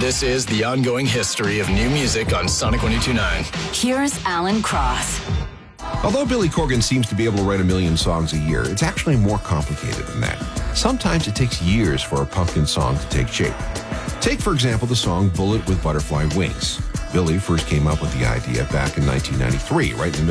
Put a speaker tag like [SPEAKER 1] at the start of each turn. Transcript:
[SPEAKER 1] This is the ongoing history of new music on Sonic 102.9.
[SPEAKER 2] Here's Alan Cross.
[SPEAKER 3] Although Billy Corgan seems to be able to write 1 million songs a year, it's actually more complicated than that. Sometimes it takes years for a pumpkin song to take shape. Take, for example, the song Bullet with Butterfly Wings. Billy first came up with the idea back in 1993, right in the